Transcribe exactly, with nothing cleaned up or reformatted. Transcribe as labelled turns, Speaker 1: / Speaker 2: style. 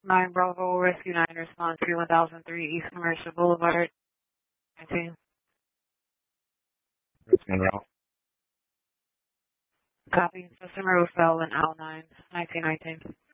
Speaker 1: nine Bravo, Rescue nine, respond to one thousand three East Commercial Boulevard, nineteen.
Speaker 2: It's Monroe.
Speaker 1: Copy. Customer will fell in L nine, nineteen nineteen.